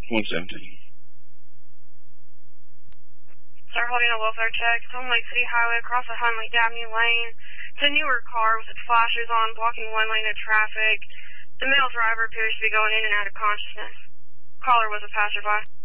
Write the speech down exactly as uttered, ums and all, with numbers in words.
one seventeen. Sir, holding a welfare check. It's on Lake City Highway across the Huntley Avenue Lane. It's a newer car with its flashers on, blocking one lane of traffic. The male driver appears to be going in and out of consciousness. Caller was a passerby.